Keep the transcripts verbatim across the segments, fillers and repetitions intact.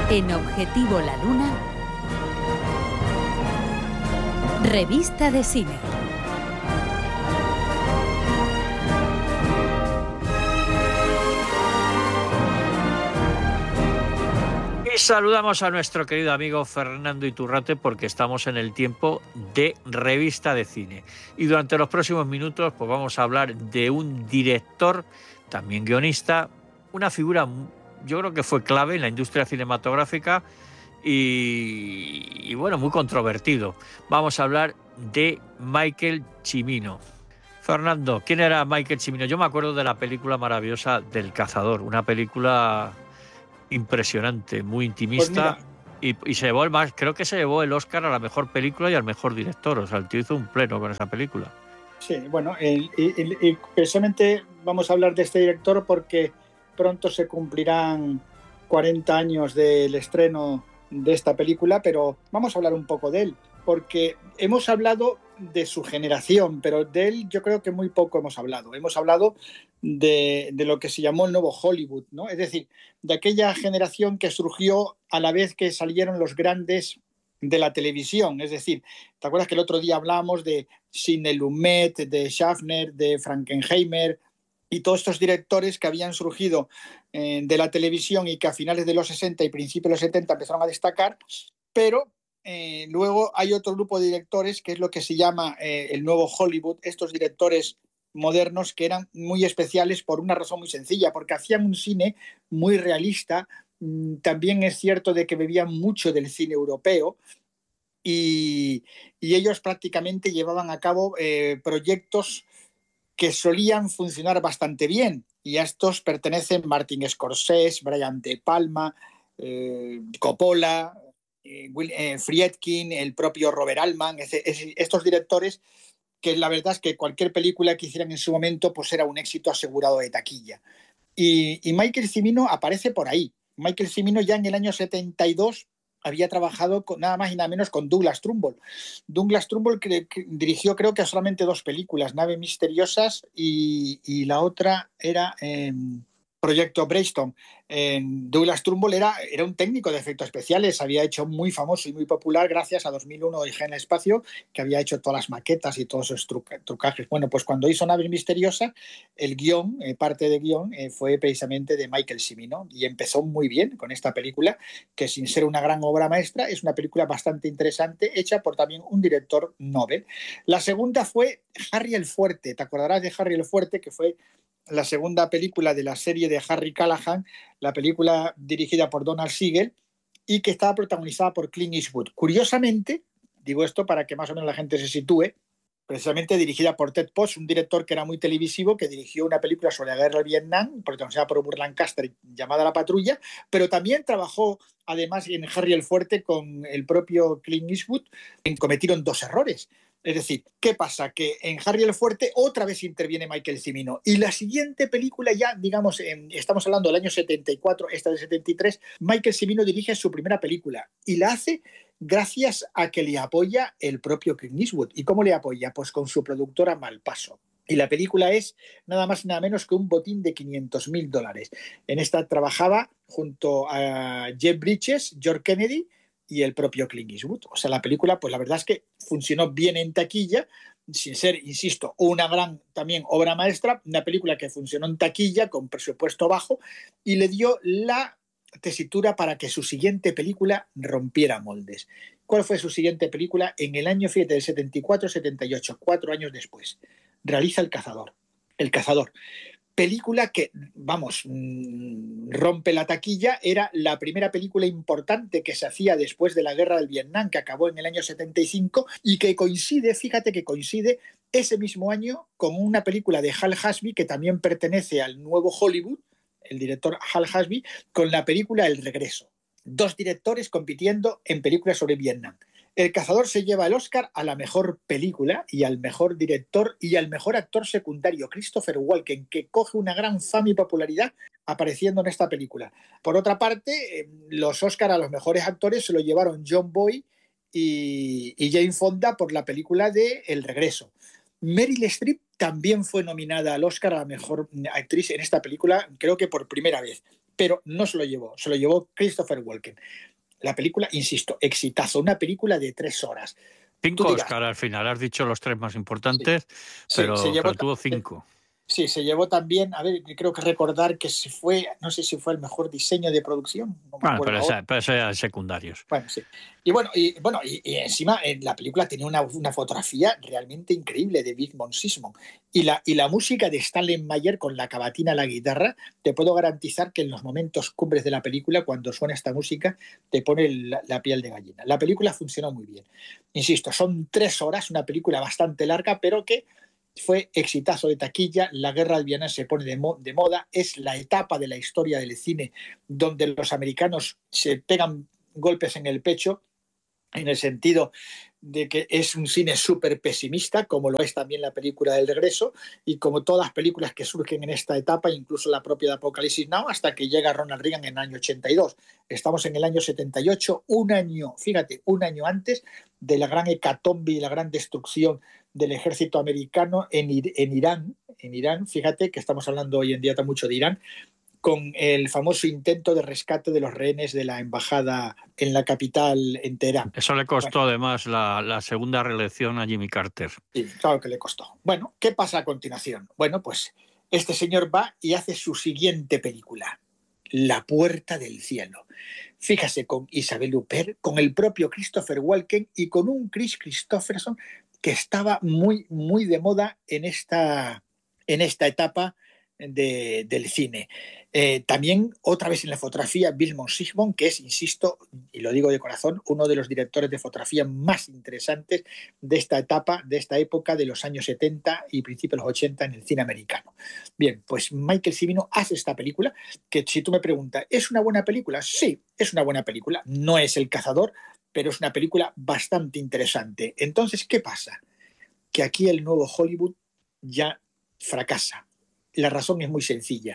En Objetivo La Luna, Revista de Cine. Y saludamos a nuestro querido amigo Fernando Iturrate porque estamos en el tiempo de Revista de Cine. Y durante los próximos minutos pues vamos a hablar de un director, también guionista, una figura, yo creo que fue clave en la industria cinematográfica y, y bueno, muy controvertido. Vamos a hablar de Michael Cimino. Fernando, ¿quién era Michael Cimino? Yo me acuerdo de la película maravillosa del Cazador, una película impresionante, muy intimista, pues y, y se llevó el más, creo que se llevó el Oscar a la mejor película y al mejor director. O sea, el tío hizo un pleno con esa película. Sí, bueno, el, el, el, precisamente vamos a hablar de este director porque pronto se cumplirán cuarenta años del estreno de esta película, pero vamos a hablar un poco de él, porque hemos hablado de su generación, pero de él yo creo que muy poco hemos hablado. Hemos hablado de, de lo que se llamó el nuevo Hollywood, ¿no? Es decir, de aquella generación que surgió a la vez que salieron los grandes de la televisión. Es decir, ¿te acuerdas que el otro día hablábamos de Sidney Lumet, de Schaffner, de Frankenheimer y todos estos directores que habían surgido eh, de la televisión y que a finales de los sesenta y principios de los setenta empezaron a destacar, pero Eh, luego hay otro grupo de directores que es lo que se llama eh, el nuevo Hollywood, estos directores modernos que eran muy especiales por una razón muy sencilla, porque hacían un cine muy realista. También es cierto de que bebían mucho del cine europeo y, y ellos prácticamente llevaban a cabo eh, proyectos que solían funcionar bastante bien, y a estos pertenecen Martin Scorsese, Brian De Palma, eh, Coppola, Eh, Will, eh, Friedkin, el propio Robert Altman, ese, ese, estos directores que la verdad es que cualquier película que hicieran en su momento pues era un éxito asegurado de taquilla. Y, y Michael Cimino aparece por ahí. Michael Cimino ya en el año setenta y dos había trabajado con, nada más y nada menos con Douglas Trumbull. Douglas Trumbull que, que dirigió creo que solamente dos películas, Naves Misteriosas y, y la otra era... Eh, Proyecto Brainstorm. Eh, Douglas Trumbull era, era un técnico de efectos especiales, había hecho muy famoso y muy popular gracias a dos mil uno Odisea en el espacio, que había hecho todas las maquetas y todos esos truca, trucajes. Bueno, pues cuando hizo Naves Misteriosas, el guión, eh, parte de guión, eh, fue precisamente de Michael Cimino y empezó muy bien con esta película, que sin ser una gran obra maestra, es una película bastante interesante, hecha por también un director Nobel. La segunda fue Harry el Fuerte. ¿Te acordarás de Harry el Fuerte? Que fue la segunda película de la serie de Harry Callahan, la película dirigida por Donald Siegel y que estaba protagonizada por Clint Eastwood. Curiosamente, digo esto para que más o menos la gente se sitúe, precisamente dirigida por Ted Post, un director que era muy televisivo, que dirigió una película sobre la guerra de Vietnam, protagonizada por Burt Lancaster, llamada La Patrulla, pero también trabajó además en Harry el Fuerte con el propio Clint Eastwood, en cometieron dos errores. Es decir, ¿qué pasa? Que en Harry el Fuerte otra vez interviene Michael Cimino. Y la siguiente película ya, digamos, en, estamos hablando del año setenta y cuatro, esta del setenta y tres, Michael Cimino dirige su primera película y la hace gracias a que le apoya el propio Clint Eastwood. ¿Y cómo le apoya? Pues con su productora Malpaso. Y la película es nada más y nada menos que un botín de quinientos mil dólares. En esta trabajaba junto a Jeff Bridges, George Kennedy y el propio Clint Eastwood. O sea, la película, pues la verdad es que funcionó bien en taquilla, sin ser, insisto, una gran también obra maestra, una película que funcionó en taquilla con presupuesto bajo y le dio la tesitura para que su siguiente película rompiera moldes. ¿Cuál fue su siguiente película? En el año, fíjate, del setenta y cuatro setenta y ocho, cuatro años después, realiza El Cazador. El Cazador. Película que, vamos, rompe la taquilla, era la primera película importante que se hacía después de la guerra del Vietnam, que acabó en el año setenta y cinco y que coincide, fíjate que coincide ese mismo año con una película de Hal Ashby que también pertenece al nuevo Hollywood, el director Hal Ashby, con la película El Regreso. Dos directores compitiendo en películas sobre Vietnam. El Cazador se lleva el Oscar a la mejor película y al mejor director y al mejor actor secundario, Christopher Walken, que coge una gran fama y popularidad apareciendo en esta película. Por otra parte, los Oscar a los mejores actores se lo llevaron John Boyd y, y Jane Fonda por la película de El Regreso. Meryl Streep también fue nominada al Oscar a la mejor actriz en esta película, creo que por primera vez. pero no se lo llevó, se lo llevó Christopher Walken. La película, insisto, exitazo, una película de tres horas. Tú Cinco dirás, Oscar al final, has dicho los tres más sí, importantes, sí, se pero, llevó pero tuvo cinco. Sí, se llevó también, a ver, creo que recordar que se fue, no sé si fue el mejor diseño de producción, no me Bueno, acuerdo pero, ahora. esa, pero eso eran secundarios. Bueno, sí. Y bueno, y, bueno, y, y encima en la película tenía una, una fotografía realmente increíble de Vigmont Sismon. Y la, y la música de Stanley Mayer con la cavatina a la guitarra, te puedo garantizar que en los momentos cumbres de la película, cuando suena esta música, te pone la, la piel de gallina. La película funcionó muy bien. Insisto, son tres horas, una película bastante larga, pero que fue exitazo de taquilla. La guerra del Vietnam se pone de, mo de moda. Es la etapa de la historia del cine donde los americanos se pegan golpes en el pecho, en el sentido de que es un cine súper pesimista, como lo es también la película del regreso, y como todas las películas que surgen en esta etapa, incluso la propia de Apocalipsis Now, hasta que llega Ronald Reagan en el año ochenta y dos. Estamos en el año setenta y ocho, un año, fíjate, un año antes de la gran hecatombe y la gran destrucción del ejército americano en, en Irán, en Irán, fíjate que estamos hablando hoy en día mucho de Irán, con el famoso intento de rescate de los rehenes de la embajada en la capital en Teherán. Eso le costó Bueno, además la, la segunda reelección a Jimmy Carter. sí, claro que le costó. Bueno, ¿qué pasa a continuación? Bueno, pues este señor va y hace su siguiente película, La Puerta del Cielo. Fíjase, con Isabelle Huppert, con el propio Christopher Walken y con un Chris Christopherson que estaba muy, muy de moda en esta, en esta etapa de, del cine. Eh, también, otra vez en la fotografía, Vigmont Sismon, que es, insisto, y lo digo de corazón, uno de los directores de fotografía más interesantes de esta etapa, de esta época de los años setenta y principios de los ochenta en el cine americano. Bien, pues Michael Cimino hace esta película que, si tú me preguntas, ¿es una buena película? Sí, es una buena película. No es El Cazador, pero es una película bastante interesante. Entonces, ¿qué pasa? Que aquí el nuevo Hollywood ya fracasa. La razón es muy sencilla.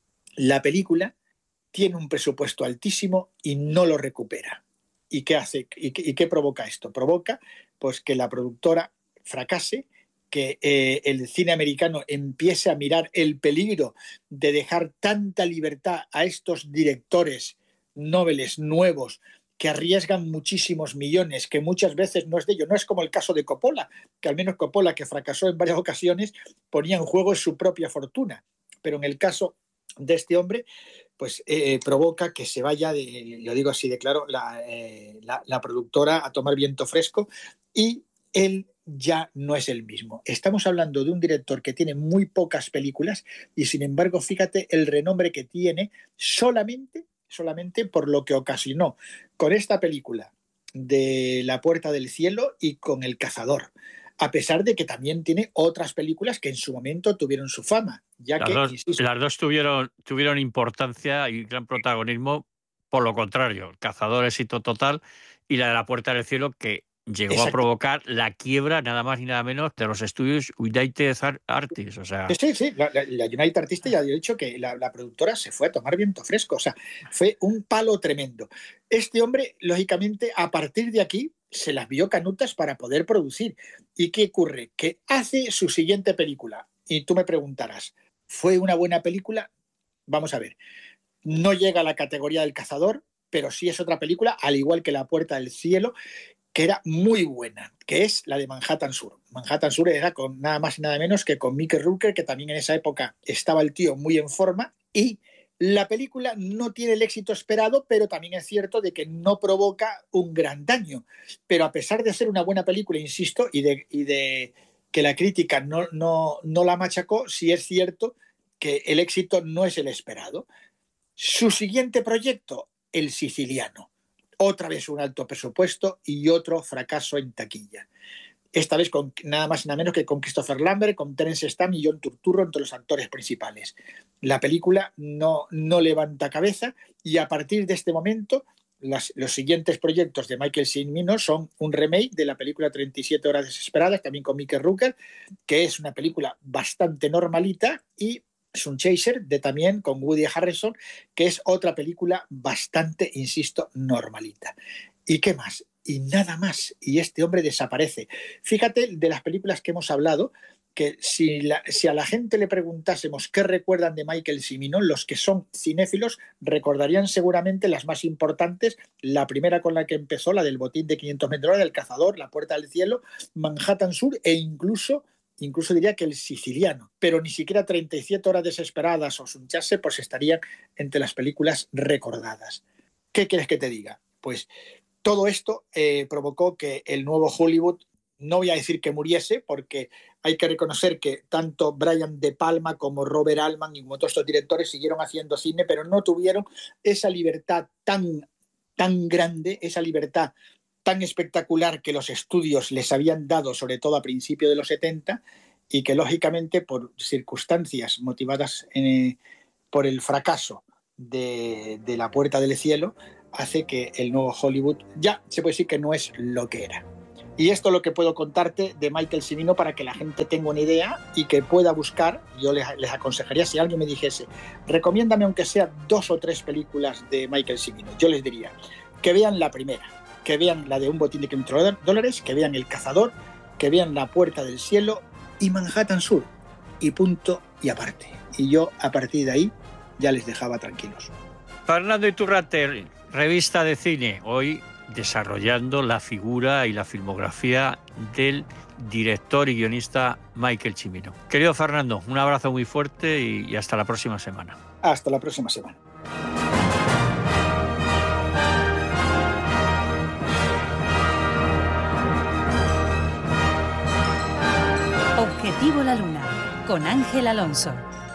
La película tiene un presupuesto altísimo y no lo recupera. ¿Y qué hace? ¿Y qué, y qué provoca esto? Provoca pues que la productora fracase, que eh, el cine americano empiece a mirar el peligro de dejar tanta libertad a estos directores nobles nuevos que arriesgan muchísimos millones, que muchas veces no es de ellos. No es como el caso de Coppola, que al menos Coppola, que fracasó en varias ocasiones, ponía en juego su propia fortuna. Pero en el caso de este hombre, pues eh, provoca que se vaya, de, lo digo así de claro, la, eh, la, la productora a tomar viento fresco y él ya no es el mismo. Estamos hablando de un director que tiene muy pocas películas y sin embargo, fíjate el renombre que tiene solamente, solamente por lo que ocasionó con esta película de La Puerta del Cielo y con El Cazador. A pesar de que también tiene otras películas que en su momento tuvieron su fama, ya Las que, dos, insisto, las dos tuvieron, tuvieron importancia y gran protagonismo, por lo contrario, El Cazador, éxito total, y la de La Puerta del Cielo, que llegó a exacto. provocar la quiebra, nada más ni nada menos, de los estudios United Artists. O sea, Sí, sí, la, la, la United Artists ya ha dicho que la, la productora se fue a tomar viento fresco, o sea, fue un palo tremendo. Este hombre, lógicamente, a partir de aquí, se las vio canutas para poder producir. ¿Y qué ocurre? Que hace su siguiente película. Y tú me preguntarás, ¿fue una buena película? Vamos a ver. No llega a la categoría del Cazador, pero sí es otra película, al igual que La Puerta del Cielo, que era muy buena, que es la de Manhattan Sur. Manhattan Sur era con nada más y nada menos que con Mickey Rourke, que también en esa época estaba el tío muy en forma, y la película no tiene el éxito esperado, pero también es cierto de que no provoca un gran daño. Pero a pesar de ser una buena película, insisto, y de, y de que la crítica no, no, no la machacó, sí es cierto que el éxito no es el esperado. Su siguiente proyecto, El Siciliano. Otra vez un alto presupuesto y otro fracaso en taquilla. Esta vez con nada más y nada menos que con Christopher Lambert, con Terence Stamp y John Turturro entre los actores principales. La película no, no levanta cabeza y a partir de este momento las, los siguientes proyectos de Michael Cimino son un remake de la película treinta y siete horas desesperadas, también con Mickey Rourke, que es una película bastante normalita, y Sun Chaser, de también con Woody Harrelson, que es otra película bastante, insisto, normalita. ¿Y qué más? Y nada más. Y este hombre desaparece. Fíjate, de las películas que hemos hablado, que si, la, si a la gente le preguntásemos qué recuerdan de Michael Cimino, los que son cinéfilos recordarían seguramente las más importantes, la primera con la que empezó, la del botín de quinientos mil dólares, El cazador, La puerta del cielo, Manhattan Sur e incluso, incluso diría que El siciliano, pero ni siquiera treinta y siete horas desesperadas o Sunchase pues estarían entre las películas recordadas. ¿Qué quieres que te diga? Pues todo esto eh, provocó que el nuevo Hollywood, no voy a decir que muriese, porque hay que reconocer que tanto Brian De Palma como Robert Altman y como todos estos directores siguieron haciendo cine, pero no tuvieron esa libertad tan, tan grande, esa libertad tan espectacular que los estudios les habían dado, sobre todo a principios de los setenta, y que lógicamente por circunstancias motivadas eh, por el fracaso de, de La puerta del cielo, hace que el nuevo Hollywood ya se puede decir que no es lo que era. Y esto es lo que puedo contarte de Michael Cimino para que la gente tenga una idea y que pueda buscar. Yo les, les aconsejaría, si alguien me dijese, recomiéndame aunque sea dos o tres películas de Michael Cimino, yo les diría que vean la primera, que vean la de Un botín de quinientos dólares, que vean El cazador, que vean La puerta del cielo y Manhattan Sur, y punto y aparte. Y yo a partir de ahí ya les dejaba tranquilos. Fernando Iturrate, Revista de Cine, hoy desarrollando la figura y la filmografía del director y guionista Michael Cimino. Querido Fernando, un abrazo muy fuerte y, y hasta la próxima semana. Hasta la próxima semana. Objetivo La Luna, con Ángel Alonso.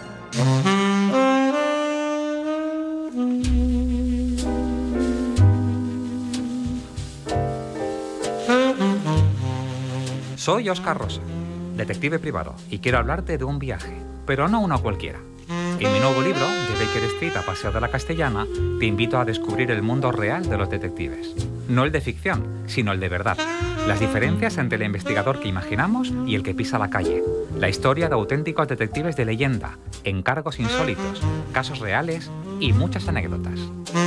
Soy Óscar Rosa, detective privado, y quiero hablarte de un viaje, pero no uno cualquiera. En mi nuevo libro, de Baker Street a Paseo de la Castellana, te invito a descubrir el mundo real de los detectives. No el de ficción, sino el de verdad. Las diferencias entre el investigador que imaginamos y el que pisa la calle. La historia de auténticos detectives de leyenda, encargos insólitos, casos reales y muchas anécdotas.